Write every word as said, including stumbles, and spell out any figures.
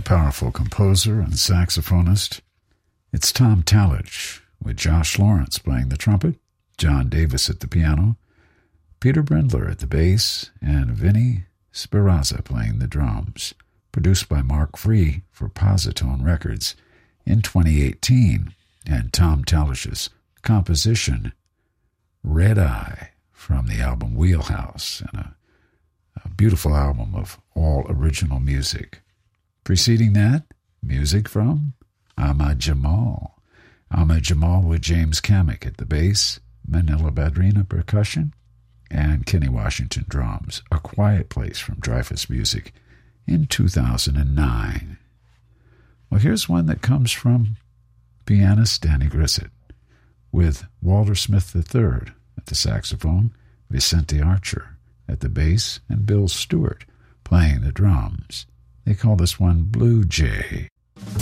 powerful composer and saxophonist. It's Tom Tallage, with Josh Lawrence playing the trumpet, John Davis at the piano, Peter Brindler at the bass, and Vinny Speranza playing the drums. Produced by Mark Free for Positone Records in twenty eighteen, and Tom Tallage's composition, Red Eye, from the album Wheelhouse, and a, a beautiful album of all original music. Preceding that, music from Ahmad Jamal. Ahmad Jamal with James Kamek at the bass, Manila Badrina percussion, and Kenny Washington drums. A Quiet Place from Dreyfuss Music in two thousand nine. Well, here's one that comes from pianist Danny Grissett, with Walter Smith the third at the saxophone, Vicente Archer at the bass, and Bill Stewart playing the drums. They call this one Blue Jay.